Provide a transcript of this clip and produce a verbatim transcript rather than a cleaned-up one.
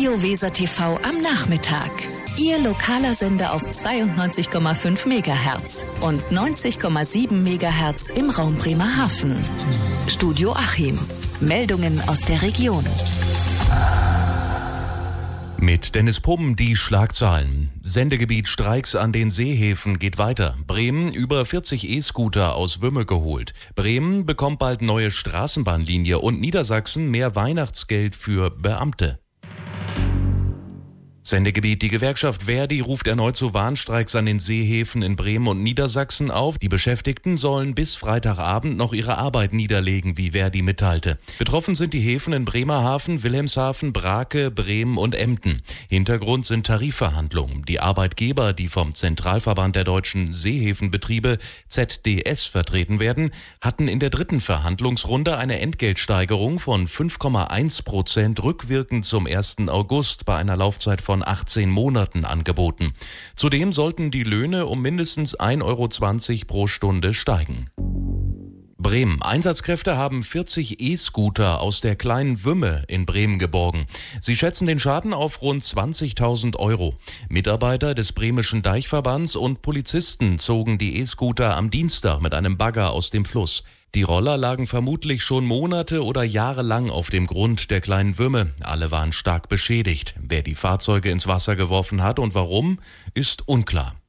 Radio Weser T V am Nachmittag. Ihr lokaler Sender auf zweiundneunzig Komma fünf Megahertz und neunzig Komma sieben Megahertz im Raum Bremerhaven. Studio Achim. Meldungen aus der Region. Mit Dennis Pumm die Schlagzeilen. Sendegebiet Streiks an den Seehäfen geht weiter. Bremen über vierzig E-Scooter aus Wümme geholt. Bremen bekommt bald neue Straßenbahnlinie und Niedersachsen mehr Weihnachtsgeld für Beamte. Sendegebiet: Die Gewerkschaft Verdi ruft erneut zu Warnstreiks an den Seehäfen in Bremen und Niedersachsen auf. Die Beschäftigten sollen bis Freitagabend noch ihre Arbeit niederlegen, wie Verdi mitteilte. Betroffen sind die Häfen in Bremerhaven, Wilhelmshaven, Brake, Bremen und Emden. Hintergrund sind Tarifverhandlungen. Die Arbeitgeber, die vom Zentralverband der deutschen Seehäfenbetriebe Z D S vertreten werden, hatten in der dritten Verhandlungsrunde eine Entgeltsteigerung von fünf Komma eins Prozent rückwirkend zum ersten August bei einer Laufzeit von von achtzehn Monaten angeboten. Zudem sollten die Löhne um mindestens ein Euro zwanzig pro Stunde steigen. Bremen. Einsatzkräfte haben vierzig E-Scooter aus der kleinen Wümme in Bremen geborgen. Sie schätzen den Schaden auf rund zwanzigtausend Euro. Mitarbeiter des Bremischen Deichverbands und Polizisten zogen die E-Scooter am Dienstag mit einem Bagger aus dem Fluss. Die Roller lagen vermutlich schon Monate oder Jahre lang auf dem Grund der kleinen Wümme. Alle waren stark beschädigt. Wer die Fahrzeuge ins Wasser geworfen hat und warum, ist unklar.